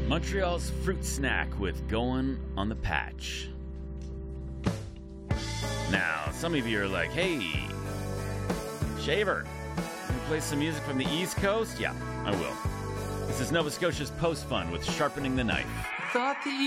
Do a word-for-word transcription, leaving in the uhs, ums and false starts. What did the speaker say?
Montreal's Fruit Snack with Going on the Patch. Now, some of you are like, hey, Shaver, can you play some music from the East Coast? Yeah, I will. This is Nova Scotia's Post Fun with Sharpening the Knife. Thought that